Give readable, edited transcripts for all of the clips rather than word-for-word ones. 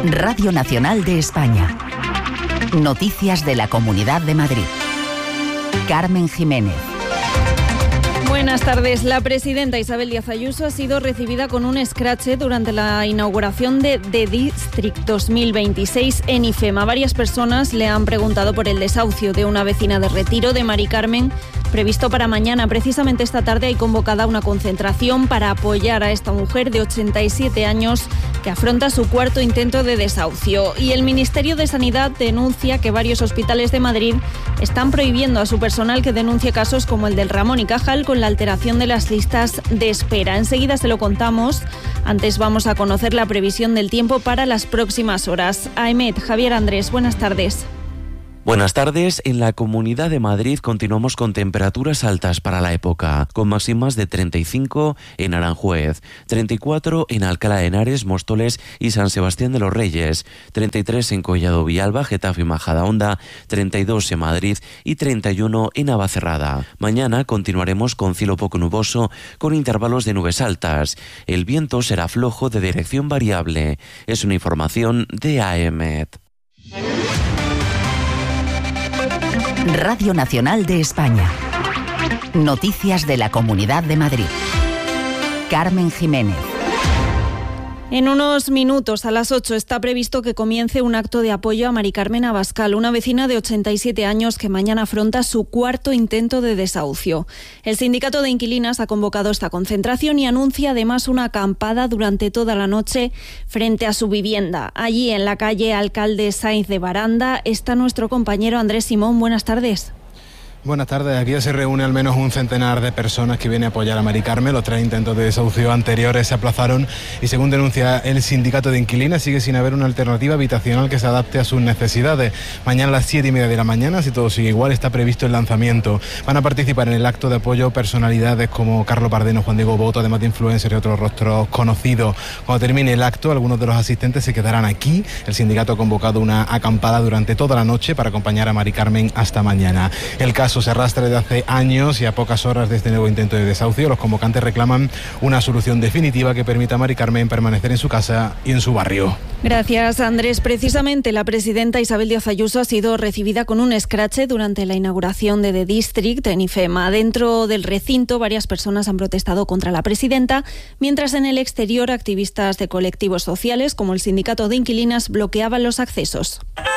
Radio Nacional de España. Noticias de la Comunidad de Madrid. Carmen Jiménez. Buenas tardes. La presidenta Isabel Díaz Ayuso ha sido recibida con un escrache durante la inauguración de The District 2026 en IFEMA. Varias personas le han preguntado por el desahucio de una vecina de Retiro, de Mari Carmen, previsto para mañana. Precisamente esta tarde hay convocada una concentración para apoyar a esta mujer de 87 años que afronta su cuarto intento de desahucio. Y el Ministerio de Sanidad denuncia que varios hospitales de Madrid están prohibiendo a su personal que denuncie casos como el del Ramón y Cajal con la alteración de las listas de espera. Enseguida se lo contamos. Antes vamos a conocer la previsión del tiempo para las próximas horas. AEMET, Javier Andrés, buenas tardes. Buenas tardes. En la Comunidad de Madrid continuamos con temperaturas altas para la época, con máximas de 35 en Aranjuez, 34 en Alcalá de Henares, Móstoles y San Sebastián de los Reyes, 33 en Collado Villalba, Getafe y Majadahonda, 32 en Madrid y 31 en Navacerrada. Mañana continuaremos con cielo poco nuboso, con intervalos de nubes altas. El viento será flojo de dirección variable. Es una información de AEMET. Radio Nacional de España. Noticias de la Comunidad de Madrid. Carmen Jiménez. En unos minutos, a las 8, está previsto que comience un acto de apoyo a Mari Carmen Abascal, una vecina de 87 años que mañana afronta su cuarto intento de desahucio. El sindicato de inquilinas ha convocado esta concentración y anuncia además una acampada durante toda la noche frente a su vivienda. Allí, en la calle Alcalde Sainz de Baranda, está nuestro compañero Andrés Simón. Buenas tardes. Buenas tardes. Aquí se reúne al menos un centenar de personas que vienen a apoyar a Mari Carmen. Los 3 intentos de desahucio anteriores se aplazaron y, según denuncia el sindicato de inquilinas, sigue sin haber una alternativa habitacional que se adapte a sus necesidades. Mañana a las 7:30 de la mañana, si todo sigue igual, está previsto el lanzamiento. Van a participar en el acto de apoyo personalidades como Carlos Bardeno, Juan Diego Boto, además de influencers y otros rostros conocidos. Cuando termine el acto, algunos de los asistentes se quedarán aquí. El sindicato ha convocado una acampada durante toda la noche para acompañar a Mari Carmen hasta mañana. El caso se arrastra desde hace años y a pocas horas de este nuevo intento de desahucio, los convocantes reclaman una solución definitiva que permita a Mari Carmen permanecer en su casa y en su barrio. Gracias, Andrés. Precisamente la presidenta Isabel Díaz Ayuso ha sido recibida con un escrache durante la inauguración de The District en IFEMA. Dentro del recinto, varias personas han protestado contra la presidenta, mientras en el exterior activistas de colectivos sociales como el sindicato de inquilinas bloqueaban los accesos.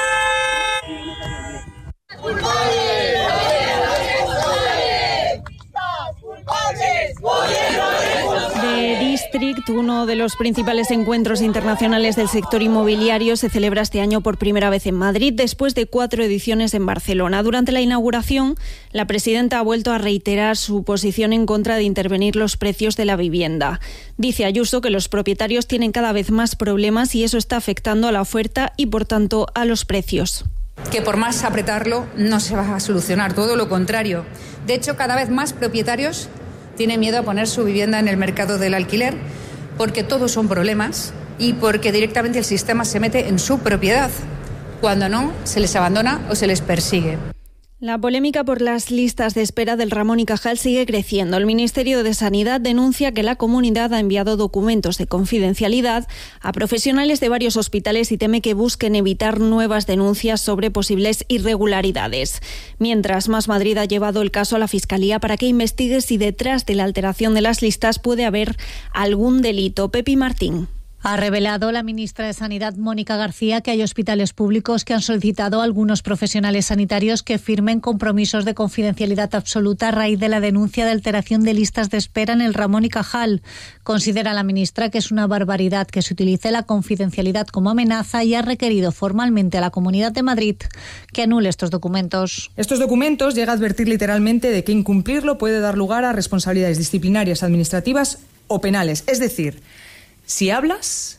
The District, uno de los principales encuentros internacionales del sector inmobiliario, se celebra este año por primera vez en Madrid, después de 4 ediciones en Barcelona. Durante la inauguración, la presidenta ha vuelto a reiterar su posición en contra de intervenir los precios de la vivienda. Dice Ayuso que los propietarios tienen cada vez más problemas y eso está afectando a la oferta y, por tanto, a los precios. Que por más apretarlo no se va a solucionar, todo lo contrario. De hecho, cada vez más propietarios tienen miedo a poner su vivienda en el mercado del alquiler porque todos son problemas y porque directamente el sistema se mete en su propiedad. Cuando no, se les abandona o se les persigue. La polémica por las listas de espera del Ramón y Cajal sigue creciendo. El Ministerio de Sanidad denuncia que la comunidad ha enviado documentos de confidencialidad a profesionales de varios hospitales y teme que busquen evitar nuevas denuncias sobre posibles irregularidades. Mientras, Más Madrid ha llevado el caso a la Fiscalía para que investigue si detrás de la alteración de las listas puede haber algún delito. Pepi Martín. Ha revelado la ministra de Sanidad, Mónica García, que hay hospitales públicos que han solicitado a algunos profesionales sanitarios que firmen compromisos de confidencialidad absoluta a raíz de la denuncia de alteración de listas de espera en el Ramón y Cajal. Considera la ministra que es una barbaridad que se utilice la confidencialidad como amenaza y ha requerido formalmente a la Comunidad de Madrid que anule estos documentos. Estos documentos llega a advertir literalmente de que incumplirlo puede dar lugar a responsabilidades disciplinarias, administrativas o penales. Es decir, si hablas,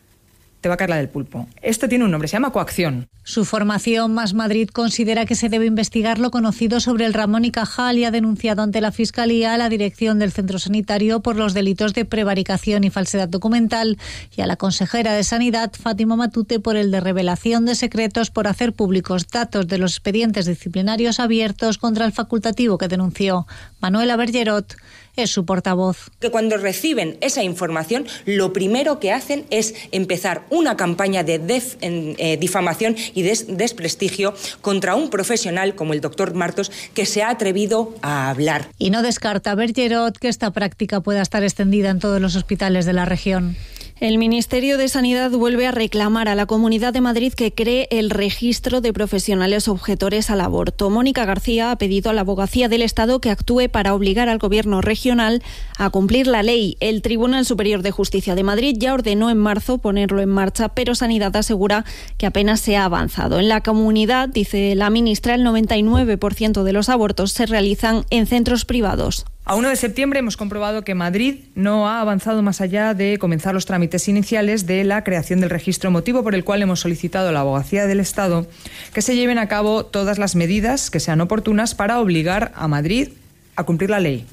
te va a caer la del pulpo. Esto tiene un nombre, se llama coacción. Su formación, Más Madrid, considera que se debe investigar lo conocido sobre el Ramón y Cajal y ha denunciado ante la Fiscalía a la dirección del centro sanitario por los delitos de prevaricación y falsedad documental y a la consejera de Sanidad, Fátima Matute, por el de revelación de secretos por hacer públicos datos de los expedientes disciplinarios abiertos contra el facultativo que denunció. Manuela Bergerot es su portavoz. Que cuando reciben esa información, lo primero que hacen es empezar una campaña de difamación y desprestigio contra un profesional como el doctor Martos, que se ha atrevido a hablar. Y no descarta Bergerot que esta práctica pueda estar extendida en todos los hospitales de la región. El Ministerio de Sanidad vuelve a reclamar a la Comunidad de Madrid que cree el registro de profesionales objetores al aborto. Mónica García ha pedido a la Abogacía del Estado que actúe para obligar al Gobierno regional a cumplir la ley. El Tribunal Superior de Justicia de Madrid ya ordenó en marzo ponerlo en marcha, pero Sanidad asegura que apenas se ha avanzado. En la comunidad, dice la ministra, el 99% de los abortos se realizan en centros privados. A 1 de septiembre hemos comprobado que Madrid no ha avanzado más allá de comenzar los trámites iniciales de la creación del registro, motivo por el cual hemos solicitado a la Abogacía del Estado que se lleven a cabo todas las medidas que sean oportunas para obligar a Madrid a cumplir la ley.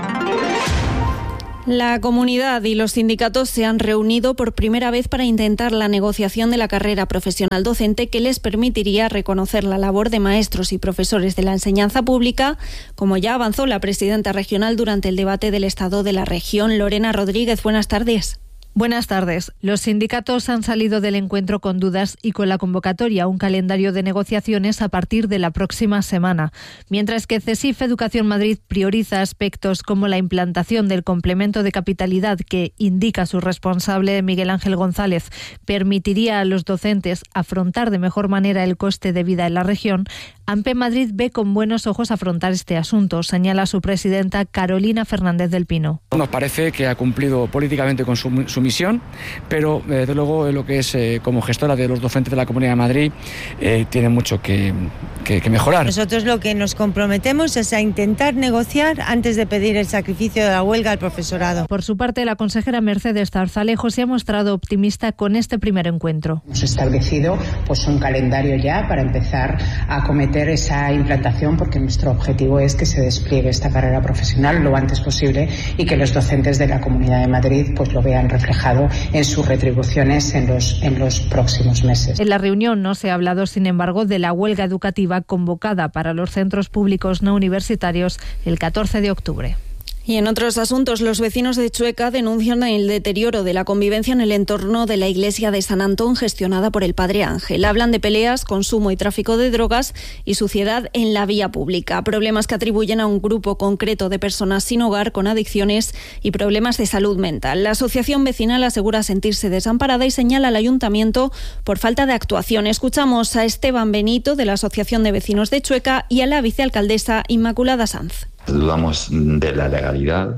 La comunidad y los sindicatos se han reunido por primera vez para intentar la negociación de la carrera profesional docente que les permitiría reconocer la labor de maestros y profesores de la enseñanza pública, como ya avanzó la presidenta regional durante el debate del Estado de la región. Lorena Rodríguez, buenas tardes. Buenas tardes. Los sindicatos han salido del encuentro con dudas y con la convocatoria a un calendario de negociaciones a partir de la próxima semana. Mientras que CESIF Educación Madrid prioriza aspectos como la implantación del complemento de capitalidad que, indica su responsable Miguel Ángel González, permitiría a los docentes afrontar de mejor manera el coste de vida en la región, AMPE Madrid ve con buenos ojos afrontar este asunto, señala su presidenta Carolina Fernández del Pino. Nos parece que ha cumplido políticamente con su misión, pero desde luego lo que es como gestora de los docentes de la Comunidad de Madrid tiene mucho que mejorar. Nosotros lo que nos comprometemos es a intentar negociar antes de pedir el sacrificio de la huelga al profesorado. Por su parte, la consejera Mercedes Zarzalejo se ha mostrado optimista con este primer encuentro. Hemos establecido un calendario ya para empezar a acometer esa implantación, porque nuestro objetivo es que se despliegue esta carrera profesional lo antes posible y que los docentes de la Comunidad de Madrid lo vean reflejado en sus retribuciones en los próximos meses. En la reunión no se ha hablado, sin embargo, de la huelga educativa convocada para los centros públicos no universitarios el 14 de octubre. Y en otros asuntos, los vecinos de Chueca denuncian el deterioro de la convivencia en el entorno de la iglesia de San Antón, gestionada por el Padre Ángel. Hablan de peleas, consumo y tráfico de drogas y suciedad en la vía pública. Problemas que atribuyen a un grupo concreto de personas sin hogar, con adicciones y problemas de salud mental. La asociación vecinal asegura sentirse desamparada y señala al ayuntamiento por falta de actuación. Escuchamos a Esteban Benito, de la Asociación de Vecinos de Chueca, y a la vicealcaldesa Inmaculada Sanz. Dudamos de la legalidad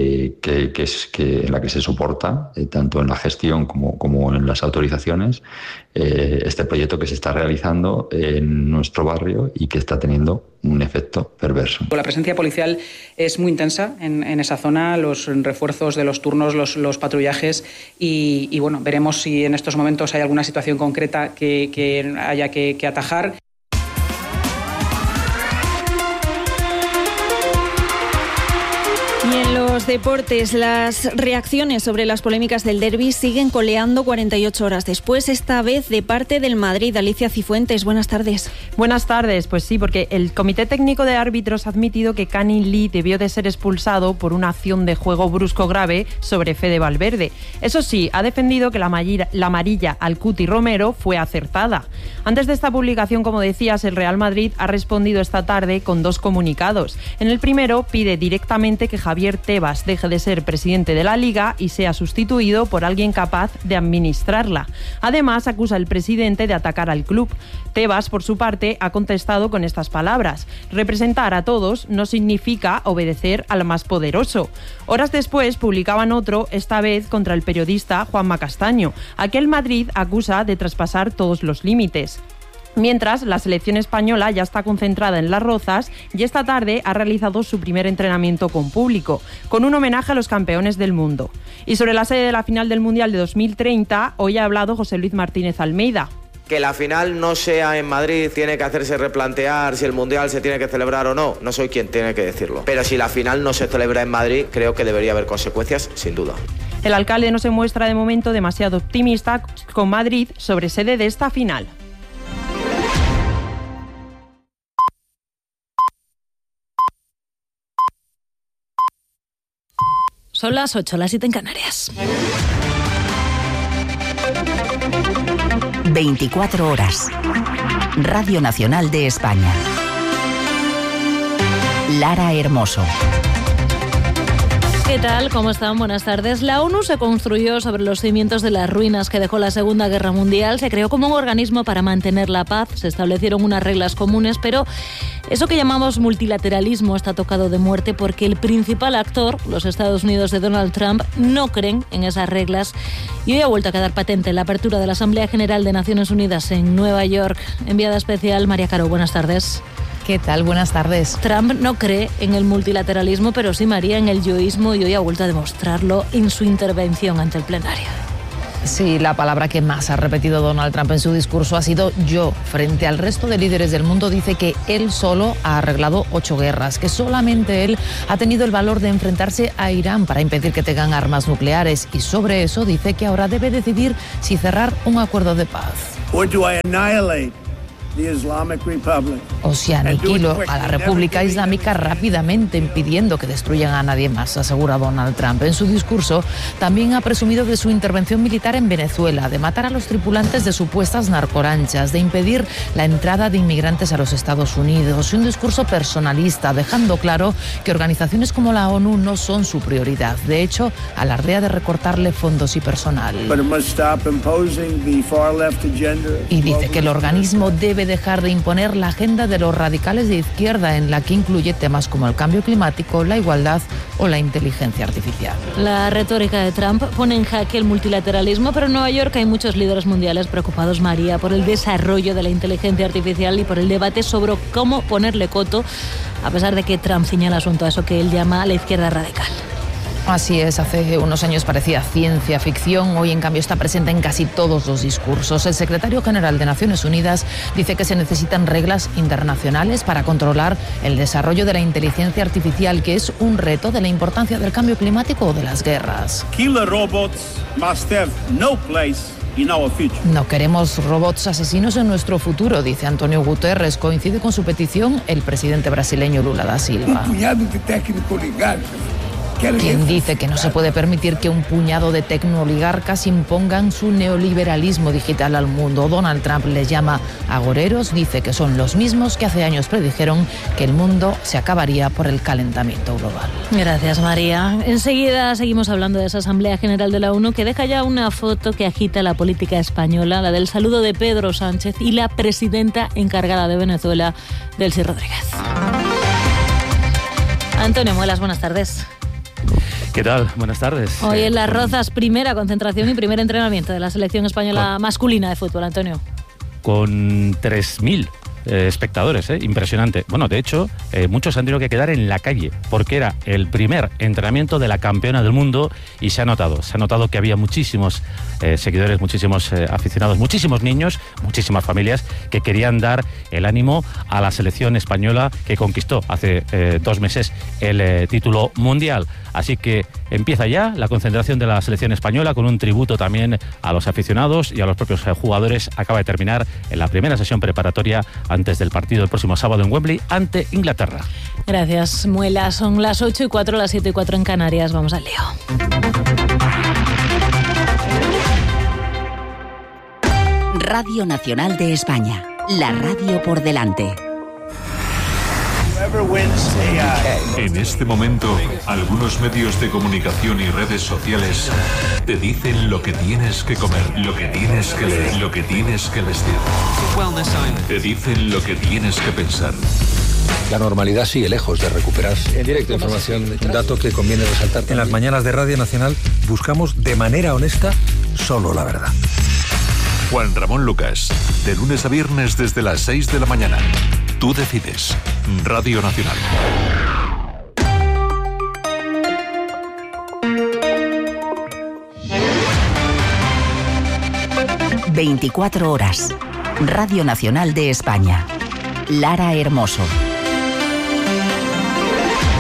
en la que se soporta, tanto en la gestión como en las autorizaciones, este proyecto que se está realizando en nuestro barrio y que está teniendo un efecto perverso. La presencia policial es muy intensa en esa zona, los refuerzos de los turnos, los patrullajes y bueno, veremos si en estos momentos hay alguna situación concreta que haya que atajar. Y en los deportes, las reacciones sobre las polémicas del derbi siguen coleando 48 horas después, esta vez de parte del Madrid. Alicia Cifuentes, buenas tardes. Buenas tardes, pues sí, porque el Comité Técnico de Árbitros ha admitido que Cani Lee debió de ser expulsado por una acción de juego brusco grave sobre Fede Valverde. Eso sí, ha defendido que la amarilla al Cuti Romero fue acertada. Antes de esta publicación, como decías, el Real Madrid ha respondido esta tarde con 2 comunicados. En el primero pide directamente que Javier Tebas deje de ser presidente de la Liga y sea sustituido por alguien capaz de administrarla. Además, acusa al presidente de atacar al club. Tebas, por su parte, ha contestado con estas palabras: representar a todos no significa obedecer al más poderoso. Horas después publicaban otro, esta vez contra el periodista Juanma Castaño, a que el Madrid acusa de traspasar todos los límites. Mientras, la selección española ya está concentrada en Las Rozas y esta tarde ha realizado su primer entrenamiento con público, con un homenaje a los campeones del mundo. Y sobre la sede de la final del Mundial de 2030, hoy ha hablado José Luis Martínez Almeida. Que la final no sea en Madrid tiene que hacerse replantear si el Mundial se tiene que celebrar o no. No soy quien tiene que decirlo. Pero si la final no se celebra en Madrid, creo que debería haber consecuencias, sin duda. El alcalde no se muestra de momento demasiado optimista con Madrid sobre sede de esta final. Son las 8, las 7 en Canarias. 24 horas. Radio Nacional de España. Lara Hermoso. ¿Qué tal? ¿Cómo están? Buenas tardes. La ONU se construyó sobre los cimientos de las ruinas que dejó la Segunda Guerra Mundial. Se creó como un organismo para mantener la paz. Se establecieron unas reglas comunes, pero eso que llamamos multilateralismo está tocado de muerte porque el principal actor, los Estados Unidos de Donald Trump, no creen en esas reglas. Y hoy ha vuelto a quedar patente la apertura de la Asamblea General de Naciones Unidas en Nueva York. Enviada especial, María Caro, buenas tardes. ¿Qué tal? Buenas tardes. Trump no cree en el multilateralismo, pero sí, María, en el yoísmo, y hoy ha vuelto a demostrarlo en su intervención ante el plenario. Sí, la palabra que más ha repetido Donald Trump en su discurso ha sido yo. Frente al resto de líderes del mundo dice que él solo ha arreglado 8 guerras, que solamente él ha tenido el valor de enfrentarse a Irán para impedir que tengan armas nucleares, y sobre eso dice que ahora debe decidir si cerrar un acuerdo de paz. O si aniquilo a la República Islámica rápidamente, impidiendo que destruyan a nadie más, asegura Donald Trump. En su discurso también ha presumido de su intervención militar en Venezuela, de matar a los tripulantes de supuestas narcolanchas, de impedir la entrada de inmigrantes a los Estados Unidos. Un discurso personalista, dejando claro que organizaciones como la ONU no son su prioridad. De hecho, alardea de recortarle fondos y personal. Y dice que el organismo debe dejar de imponer la agenda de los radicales de izquierda, en la que incluye temas como el cambio climático, la igualdad o la inteligencia artificial. La retórica de Trump pone en jaque el multilateralismo, pero en Nueva York hay muchos líderes mundiales preocupados, María, por el desarrollo de la inteligencia artificial y por el debate sobre cómo ponerle coto, a pesar de que Trump ciña el asunto a eso que él llama la izquierda radical. Así es, hace unos años parecía ciencia ficción, hoy en cambio está presente en casi todos los discursos. El secretario general de Naciones Unidas dice que se necesitan reglas internacionales para controlar el desarrollo de la inteligencia artificial, que es un reto de la importancia del cambio climático o de las guerras. Killer robots must have no place. No queremos robots asesinos en nuestro futuro, dice Antonio Guterres. Coincide con su petición el presidente brasileño Lula da Silva. Un puñado de técnicos oligarcas. Quien dice que no se puede permitir que un puñado de tecnooligarcas impongan su neoliberalismo digital al mundo. Donald Trump les llama agoreros, dice que son los mismos que hace años predijeron que el mundo se acabaría por el calentamiento global. Gracias, María. Enseguida seguimos hablando de esa Asamblea General de la ONU que deja ya una foto que agita la política española, la del saludo de Pedro Sánchez y la presidenta encargada de Venezuela, Delcy Rodríguez. Antonio Muelas, buenas tardes. ¿Qué tal? Buenas tardes. Hoy en Las Rozas, primera concentración y primer entrenamiento de la selección española masculina de fútbol, Antonio. Con 3.000 espectadores, impresionante. Bueno, de hecho, muchos han tenido que quedar en la calle porque era el primer entrenamiento de la campeona del mundo y se ha notado que había muchísimos seguidores, muchísimos aficionados, muchísimos niños, muchísimas familias que querían dar el ánimo a la selección española que conquistó hace 2 meses el título mundial. Así que empieza ya la concentración de la selección española con un tributo también a los aficionados y a los propios jugadores. Acaba de terminar en la primera sesión preparatoria antes del partido el próximo sábado en Wembley ante Inglaterra. Gracias, Muela. Son las 8:04, las 7:04 en Canarias. Vamos al lío. Radio Nacional de España. La radio por delante. En este momento, algunos medios de comunicación y redes sociales te dicen lo que tienes que comer, lo que tienes que leer, lo que tienes que vestir. Te dicen lo que tienes que pensar. La normalidad sigue lejos de recuperarse. En directo, información, un dato que conviene resaltar. En las mañanas de Radio Nacional buscamos de manera honesta solo la verdad. Juan Ramón Lucas, de lunes a viernes desde las 6 de la mañana. Tú decides. Radio Nacional. ...24 horas... Radio Nacional de España... Lara Hermoso.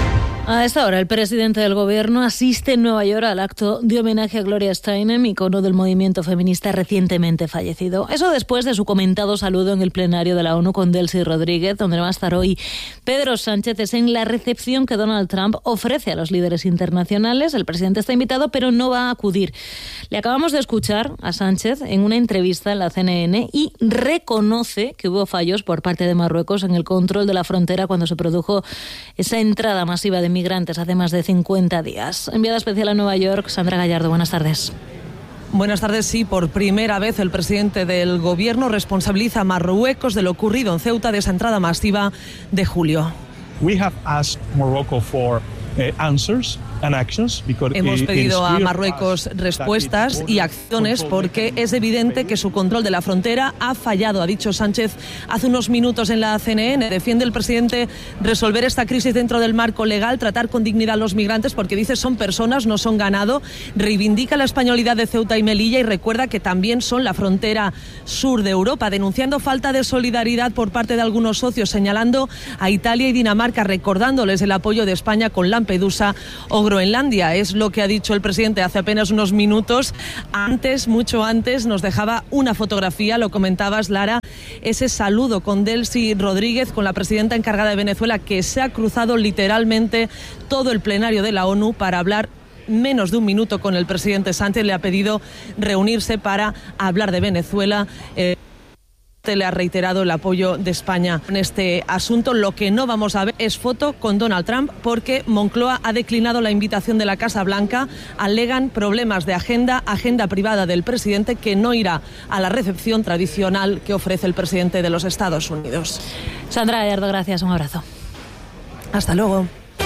A esta hora, el presidente del Gobierno asiste en Nueva York al acto de homenaje a Gloria Steinem, icono del movimiento feminista recientemente fallecido. Eso después de su comentado saludo en el plenario de la ONU con Delcy Rodríguez, donde va a estar hoy Pedro Sánchez. Es en la recepción que Donald Trump ofrece a los líderes internacionales. El presidente está invitado, pero no va a acudir. Le acabamos de escuchar a Sánchez en una entrevista en la CNN y reconoce que hubo fallos por parte de Marruecos en el control de la frontera cuando se produjo esa entrada masiva de migrantes hace más de 50 días. Enviada especial a Nueva York, Sandra Gallardo, buenas tardes. Buenas tardes. Sí, por primera vez el presidente del Gobierno responsabiliza a Marruecos de lo ocurrido en Ceuta, de esa entrada masiva de julio. We have asked Morocco for answers and actions because hemos pedido a Marruecos respuestas y acciones porque es evidente que su control de la frontera ha fallado, ha dicho Sánchez hace unos minutos en la CNN. Defiende el presidente resolver esta crisis dentro del marco legal, tratar con dignidad a los migrantes porque dice son personas, no son ganado. Reivindica la españolidad de Ceuta y Melilla y recuerda que también son la frontera sur de Europa, denunciando falta de solidaridad por parte de algunos socios, señalando a Italia y Dinamarca, recordándoles el apoyo de España con Lampedusa o Groenlandia. Es lo que ha dicho el presidente hace apenas unos minutos. Antes, mucho antes, nos dejaba una fotografía, lo comentabas, Lara, ese saludo con Delcy Rodríguez, con la presidenta encargada de Venezuela, que se ha cruzado literalmente todo el plenario de la ONU para hablar menos de un minuto con el presidente Sánchez. Le ha pedido reunirse para hablar de Venezuela. Le ha reiterado el apoyo de España en este asunto. Lo que no vamos a ver es foto con Donald Trump porque Moncloa ha declinado la invitación de la Casa Blanca. Alegan problemas de agenda privada del presidente, que no irá a la recepción tradicional que ofrece el presidente de los Estados Unidos. Sandra Gallardo, gracias. Un abrazo. Hasta luego.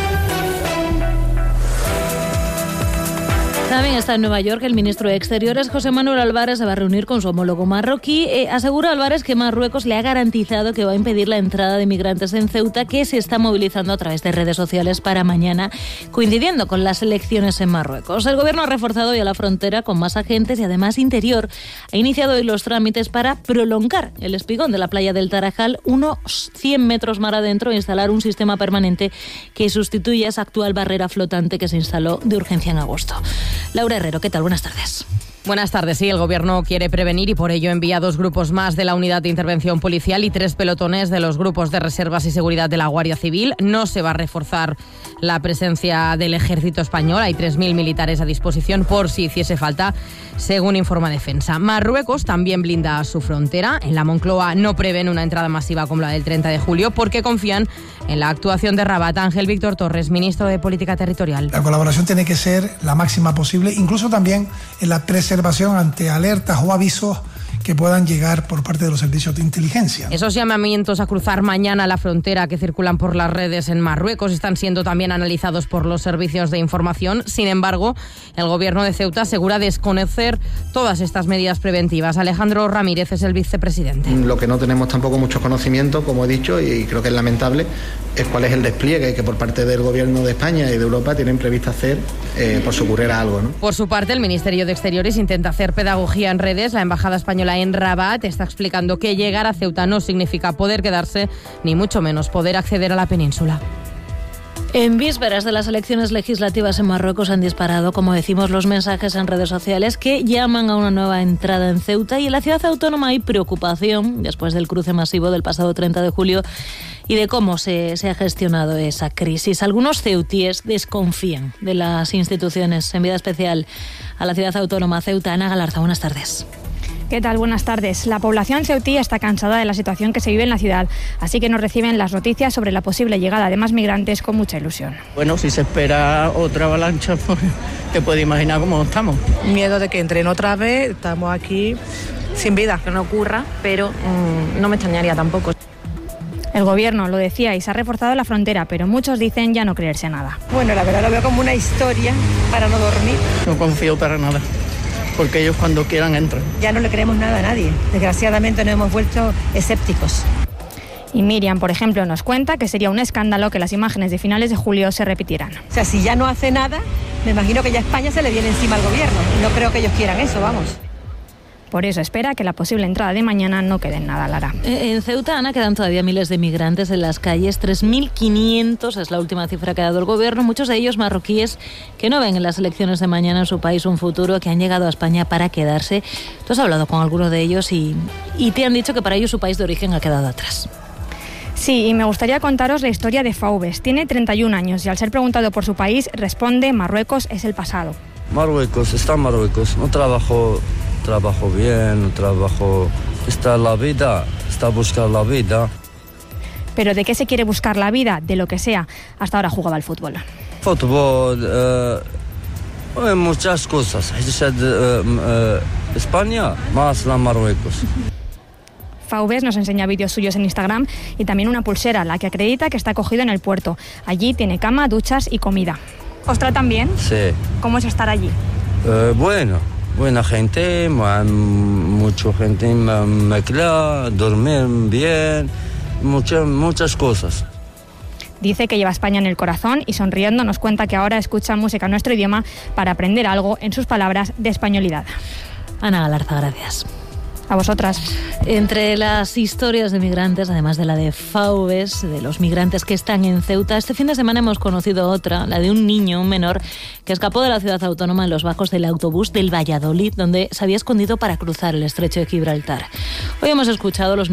También está en Nueva York el ministro de Exteriores, José Manuel Álvarez, se va a reunir con su homólogo marroquí. Asegura Álvarez que Marruecos le ha garantizado que va a impedir la entrada de migrantes en Ceuta, que se está movilizando a través de redes sociales para mañana, coincidiendo con las elecciones en Marruecos. El gobierno ha reforzado ya la frontera con más agentes y además Interior ha iniciado hoy los trámites para prolongar el espigón de la playa del Tarajal unos 100 metros mar adentro e instalar un sistema permanente que sustituya esa actual barrera flotante que se instaló de urgencia en agosto. Laura Herrero, ¿qué tal? Buenas tardes. Buenas tardes. Sí, el Gobierno quiere prevenir y por ello envía 2 grupos más de la Unidad de Intervención Policial y 3 pelotones de los grupos de reservas y seguridad de la Guardia Civil. No se va a reforzar la presencia del Ejército Español. Hay 3.000 militares a disposición por si hiciese falta, según informa Defensa. Marruecos también blinda su frontera. En la Moncloa no prevén una entrada masiva como la del 30 de julio porque confían en la actuación de Rabat. Ángel Víctor Torres, ministro de Política Territorial. La colaboración tiene que ser la máxima posible, incluso también en la preservación ante alertas o avisos que puedan llegar por parte de los servicios de inteligencia. Esos llamamientos a cruzar mañana la frontera que circulan por las redes en Marruecos están siendo también analizados por los servicios de información. Sin embargo, el Gobierno de Ceuta asegura desconocer todas estas medidas preventivas. Alejandro Ramírez es el vicepresidente. Lo que no tenemos tampoco mucho conocimiento, como he dicho, y creo que es lamentable, es cuál es el despliegue que por parte del Gobierno de España y de Europa tienen previsto hacer por si ocurriera algo, ¿no? Por su parte, el Ministerio de Exteriores intenta hacer pedagogía en redes. La Embajada Española en Rabat está explicando que llegar a Ceuta no significa poder quedarse, ni mucho menos poder acceder a la península. En vísperas de las elecciones legislativas en Marruecos han disparado, como decimos, los mensajes en redes sociales que llaman a una nueva entrada en Ceuta, y en la ciudad autónoma hay preocupación después del cruce masivo del pasado 30 de julio y de cómo se ha gestionado esa crisis. Algunos ceutíes desconfían de las instituciones. Enviada especial a la ciudad autónoma Ceuta, Ana Galarza, buenas tardes. ¿Qué tal? Buenas tardes. La población ceutí está cansada de la situación que se vive en la ciudad, así que nos reciben las noticias sobre la posible llegada de más migrantes con mucha ilusión. Bueno, si se espera otra avalancha, pues te puedes imaginar cómo estamos. Miedo de que entren otra vez, estamos aquí sin vida. Que no ocurra, pero no me extrañaría tampoco. El Gobierno lo decía y se ha reforzado la frontera, pero muchos dicen ya no creerse nada. Bueno, la verdad lo veo como una historia para no dormir. No confío para nada, porque ellos cuando quieran entran. Ya no le creemos nada a nadie. Desgraciadamente nos hemos vuelto escépticos. Y Miriam, por ejemplo, nos cuenta que sería un escándalo que las imágenes de finales de julio se repitieran. O sea, si ya no hace nada, me imagino que ya España se le viene encima al Gobierno. No creo que ellos quieran eso, vamos. Por eso espera que la posible entrada de mañana no quede en nada, Lara. En Ceuta, Ana, quedan todavía miles de migrantes en las calles. 3.500 es la última cifra que ha dado el gobierno. Muchos de ellos marroquíes que no ven en las elecciones de mañana en su país un futuro, que han llegado a España para quedarse. Tú has hablado con algunos de ellos y te han dicho que para ellos su país de origen ha quedado atrás. Sí, y me gustaría contaros la historia de Faubes. Tiene 31 años y al ser preguntado por su país responde: Marruecos es el pasado. Marruecos, está en Marruecos. No trabajo bien, no trabajo... Está la vida, está buscando la vida. ¿Pero de qué se quiere buscar la vida? De lo que sea. Hasta ahora jugaba al fútbol. Fútbol, muchas cosas. España, más la Marruecos. Faubes nos enseña vídeos suyos en Instagram y también una pulsera, la que acredita que está acogido en el puerto. Allí tiene cama, duchas y comida. ¿Os tratan bien? Sí. ¿Cómo es estar allí? Buena gente, mucha gente me crea, dormir bien, muchas cosas. Dice que lleva España en el corazón y sonriendo nos cuenta que ahora escucha música en nuestro idioma para aprender algo, en sus palabras, de españolidad. Ana Galarza, gracias. A vosotras. Entre las historias de migrantes, además de la de Faubes, de los migrantes que están en Ceuta, este fin de semana hemos conocido otra, la de un niño, un menor, que escapó de la ciudad autónoma en los bancos del autobús del Valladolid, donde se había escondido para cruzar el estrecho de Gibraltar. Hoy hemos escuchado los